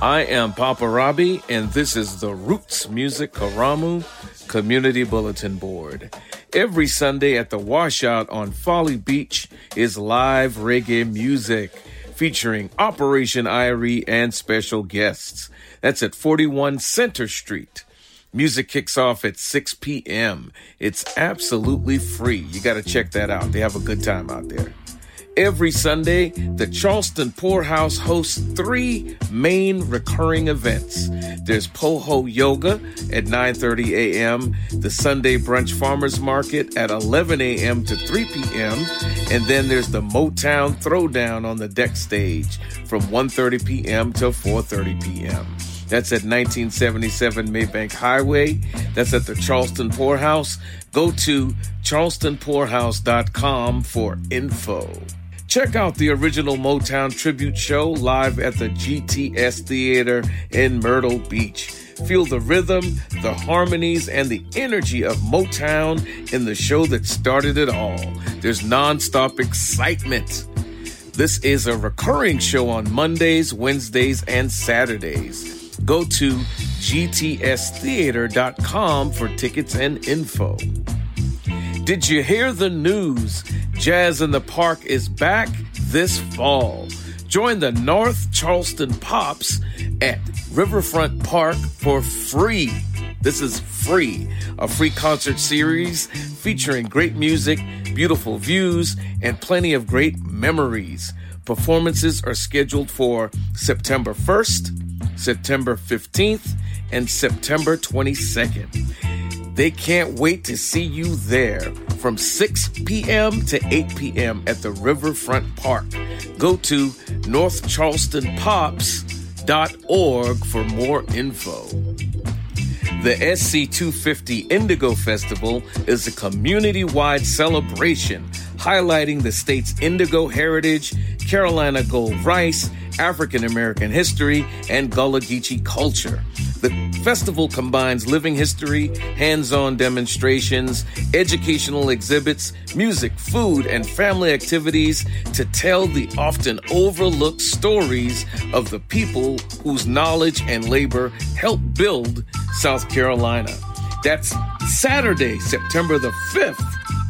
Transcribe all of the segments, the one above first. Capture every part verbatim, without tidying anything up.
I am Papa Robbie, and this is the Roots Music Karamu Community Bulletin Board. Every Sunday at the Washout on Folly Beach is live reggae music featuring Operation Irie and special guests. That's at forty-one Center Street. Music kicks off at six p.m. It's absolutely free. You got to check that out. They have a good time out there. Every Sunday, the Charleston Poorhouse hosts three main recurring events. There's Poho Yoga at nine thirty a.m., the Sunday Brunch Farmers Market at eleven a.m. to three p.m., and then there's the Motown Throwdown on the deck stage from one thirty p.m. till four thirty p.m. That's at nineteen seventy-seven Maybank Highway. That's at the Charleston Poorhouse. Go to charleston poorhouse dot com for info. Check out the original Motown tribute show live at the G T S Theater in Myrtle Beach. Feel the rhythm, the harmonies, and the energy of Motown in the show that started it all. There's nonstop excitement. This is a recurring show on Mondays, Wednesdays, and Saturdays. Go to g t s theater dot com for tickets and info. Did you hear the news? Jazz in the Park is back this fall. Join the North Charleston Pops at Riverfront Park for free. This is free. A free concert series featuring great music, beautiful views, and plenty of great memories. Performances are scheduled for September first, September fifteenth, and September twenty-second. They can't wait to see you there from six p.m. to eight p.m. at the Riverfront Park. Go to north charleston pops dot org for more info. The S C two fifty Indigo Festival is a community-wide celebration highlighting the state's indigo heritage, Carolina gold rice, African American history, and Gullah Geechee culture. The festival combines living history, hands-on demonstrations, educational exhibits, music, food, and family activities to tell the often overlooked stories of the people whose knowledge and labor helped build South Carolina. That's Saturday, September the fifth,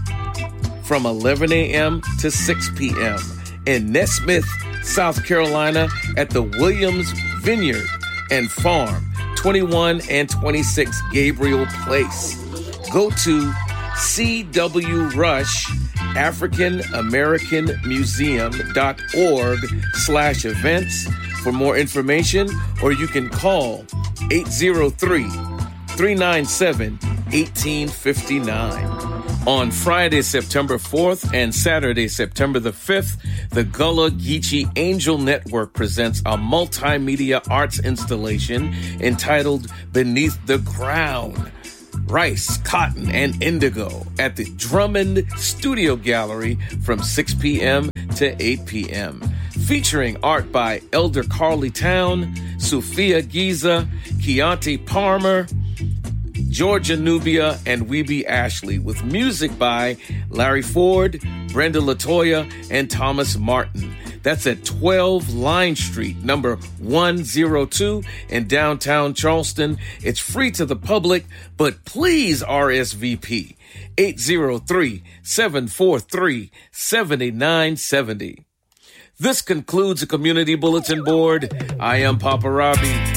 from eleven a.m. to six p.m. in Nesmith, South Carolina at the Williams Vineyard and Farm, twenty-one and twenty-six Gabriel Place. Go to c w rush african american museum dot org slash events for more information, or you can call eight zero three, three nine seven, one eight five nine. On Friday, September fourth and Saturday, September the fifth, the Gullah Geechee Angel Network presents a multimedia arts installation entitled Beneath the Crown, Rice, Cotton, and Indigo at the Drummond Studio Gallery from six p.m. to eight p.m. Featuring art by Elder Carly Town, Sophia Giza, Keontae Palmer, Georgia Nubia, and Weeby Ashley, with music by Larry Ford, Brenda Latoya, and Thomas Martin. That's at twelve Line Street, number one oh two in downtown Charleston. It's free to the public, but please R S V P eight zero three, seven four three, seven nine seven zero. This concludes the Community Bulletin Board. I am Papa Robbie.